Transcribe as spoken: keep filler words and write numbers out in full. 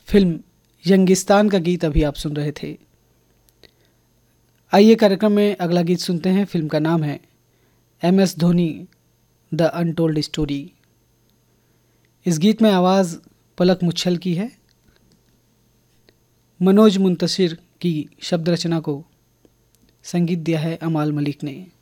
Film Youngistan का गीत अभी आप सुन रहे थे। आइए कार्यक्रम में अगला गीत सुनते हैं। फिल्म का नाम है M S Dhoni the untold story. इस गीत में आवाज़ पलक मुच्छल की है। मनोज मुंतशिर की शब्द रचना को संगीत दिया है अमाल मलिक ने।